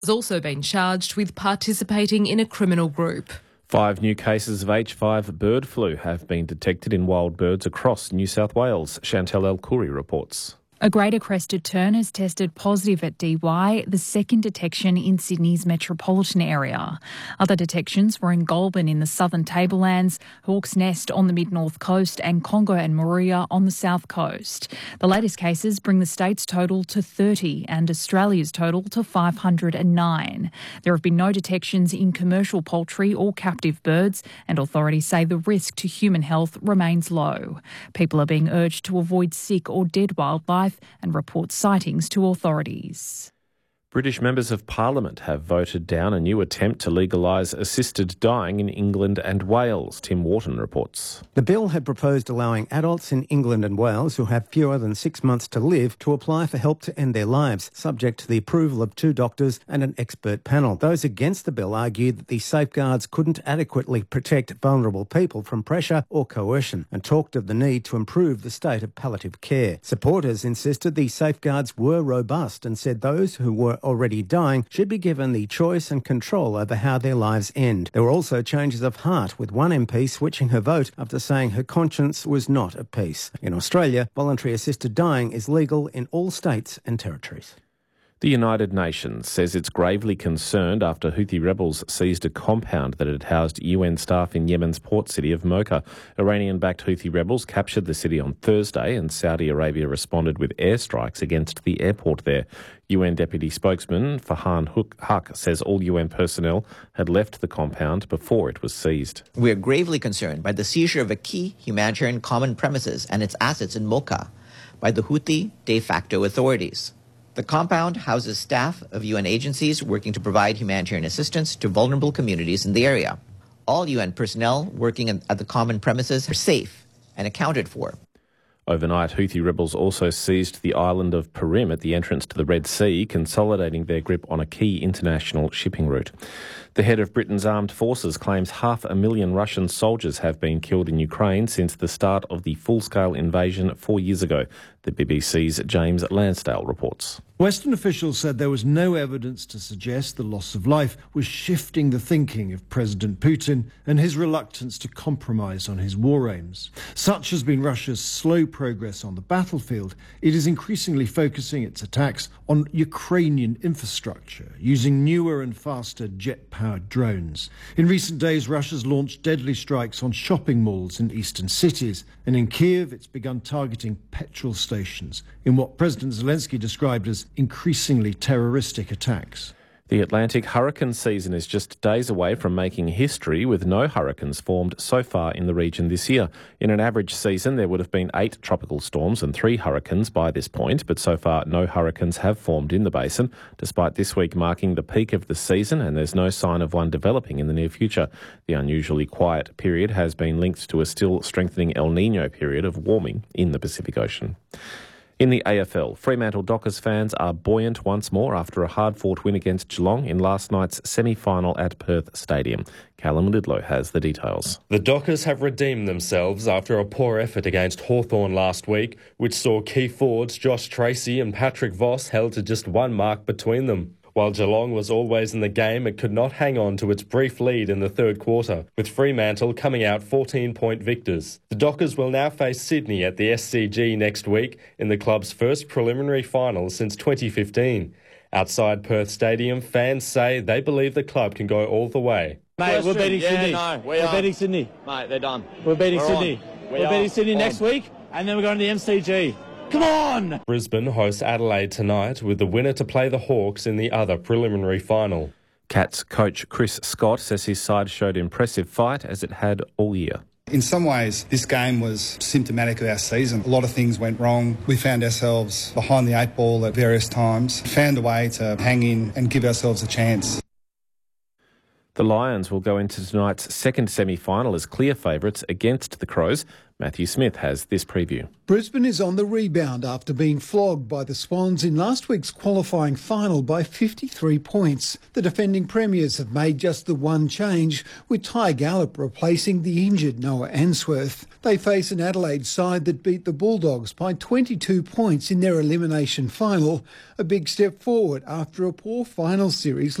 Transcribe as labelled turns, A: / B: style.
A: has also been charged with participating in a criminal group.
B: 5 new cases of H5 bird flu have been detected in wild birds across New South Wales. Chantel El-Khoury reports.
C: A greater crested tern has tested positive at DY, the second detection in Sydney's metropolitan area. Other detections were in Goulburn in the southern tablelands, Hawke's Nest on the mid-north coast and Congo and Moruya on the south coast. The latest cases bring the state's total to 30 and Australia's total to 509. There have been no detections in commercial poultry or captive birds, and authorities say the risk to human health remains low. People are being urged to avoid sick or dead wildlife and report sightings to authorities.
B: British members of Parliament have voted down a new attempt to legalise assisted dying in England and Wales. Tim Wharton reports.
D: The bill had proposed allowing adults in England and Wales who have fewer than 6 months to live to apply for help to end their lives, subject to the approval of 2 doctors and an expert panel. Those against the bill argued that the safeguards couldn't adequately protect vulnerable people from pressure or coercion and talked of the need to improve the state of palliative care. Supporters insisted the safeguards were robust and said those who were already dying should be given the choice and control over how their lives end. There were also changes of heart, with one MP switching her vote after saying her conscience was not at peace. In Australia, voluntary assisted dying is legal in all states and territories.
B: The United Nations says it's gravely concerned after Houthi rebels seized a compound that had housed UN staff in Yemen's port city of Mocha. Iranian-backed Houthi rebels captured the city on Thursday, and Saudi Arabia responded with airstrikes against the airport there. UN Deputy Spokesman Farhan Haq says all UN personnel had left the compound before it was seized.
E: We are gravely concerned by the seizure of a key humanitarian common premises and its assets in Mocha by the Houthi de facto authorities. The compound houses staff of UN agencies working to provide humanitarian assistance to vulnerable communities in the area. All UN personnel working at the common premises are safe and accounted for.
B: Overnight, Houthi rebels also seized the island of Perim at the entrance to the Red Sea, consolidating their grip on a key international shipping route. The head of Britain's armed forces claims 500,000 Russian soldiers have been killed in Ukraine since the start of the full-scale invasion 4 years ago. The BBC's James Lansdale reports.
F: Western officials said there was no evidence to suggest the loss of life was shifting the thinking of President Putin and his reluctance to compromise on his war aims. Such has been Russia's slow progress on the battlefield. It is increasingly focusing its attacks on Ukrainian infrastructure, using newer and faster jet-powered drones. In recent days, Russia's launched deadly strikes on shopping malls in eastern cities, and in Kiev, it's begun targeting petrol stations in what President Zelensky described as increasingly terroristic attacks.
B: The Atlantic hurricane season is just days away from making history, with no hurricanes formed so far in the region this year. In an average season, there would have been 8 tropical storms and 3 hurricanes by this point, but so far no hurricanes have formed in the basin, despite this week marking the peak of the season, and there's no sign of one developing in the near future. The unusually quiet period has been linked to a still strengthening El Niño period of warming in the Pacific Ocean. In the AFL, Fremantle Dockers fans are buoyant once more after a hard-fought win against Geelong in last night's semi-final at Perth Stadium. Callum Lidlow has the details.
G: The Dockers have redeemed themselves after a poor effort against Hawthorn last week, which saw key forwards Josh Tracy and Patrick Voss held to just 1 mark between them. While Geelong was always in the game, it could not hang on to its brief lead in the third quarter, with Fremantle coming out 14-point victors. The Dockers will now face Sydney at the SCG next week in the club's first preliminary final since 2015. Outside Perth Stadium, fans say they believe the club can go all the way.
H: Mate, we're beating Sydney.
I: We're
H: beating Sydney.
I: Mate, they're done.
H: We're beating Sydney. We're beating Sydney next week, and then we're going to the MCG. Come on!
G: Brisbane hosts Adelaide tonight, with the winner to play the Hawks in the other preliminary final.
B: Cats coach Chris Scott says his side showed impressive fight as it had all year.
J: In some ways, this game was symptomatic of our season. A lot of things went wrong. We found ourselves behind the 8 ball at various times, found a way to hang in and give ourselves a chance.
B: The Lions will go into tonight's second semi-final as clear favourites against the Crows. Matthew Smith has this preview.
I: Brisbane is on the rebound after being flogged by the Swans in last week's qualifying final by 53 points. The defending premiers have made just the one change, with Ty Gallop replacing the injured Noah Answorth. They face an Adelaide side that beat the Bulldogs by 22 points in their elimination final, a big step forward after a poor final series